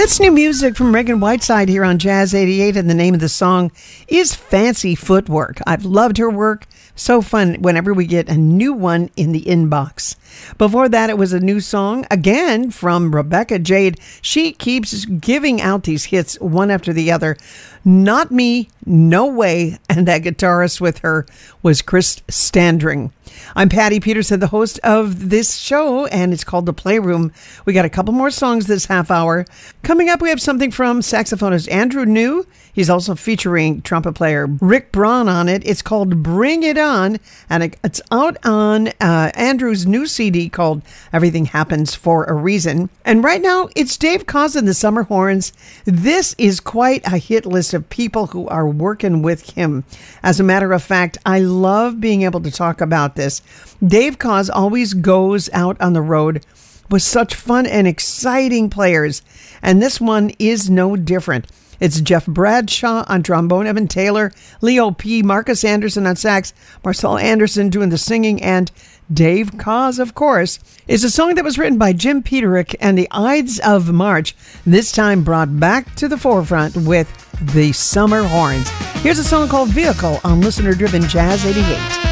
That's new music from Reagan Whiteside here on Jazz 88, and the name of the song is Fancy Footwork. I've loved her work. So fun whenever we get a new one in the inbox. Before that, it was a new song, again, from Rebecca Jade. She keeps giving out these hits one after the other. Not Me, No Way, and that guitarist with her was Chris Standring. I'm Patty Peterson, the host of this show, and it's called The Playroom. We got a couple more songs this half hour. Coming up, we have something from saxophonist Andrew New. He's also featuring trumpet player Rick Braun on it. It's called Bring It On, and it's out on Andrew's new CD called Everything Happens for a Reason. And right now, it's Dave Koz and the Summer Horns. This is quite a hit list of people who are working with him. As a matter of fact, I love being able to talk about this. Dave Koz always goes out on the road with such fun and exciting players, and this one is no different. It's Jeff Bradshaw on trombone, Evan Taylor, Leo P., Marcus Anderson on sax, Marcel Anderson doing the singing, and Dave Koz, of course. It's a song that was written by Jim Peterick and the Ides of March, this time brought back to the forefront with the Summer Horns. Here's a song called Vehicle on listener-driven Jazz 88.